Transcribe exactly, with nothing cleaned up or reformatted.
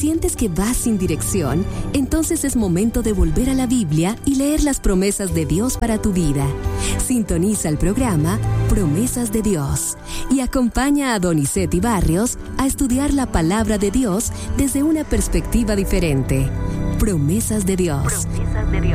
sientes que vas sin dirección, entonces es momento de volver a la Biblia y leer las promesas de Dios para tu vida. Sintoniza el programa Promesas de Dios y acompaña a Donizete Barrios a estudiar la palabra de Dios desde una perspectiva diferente. Promesas de Dios. Promesas de Dios.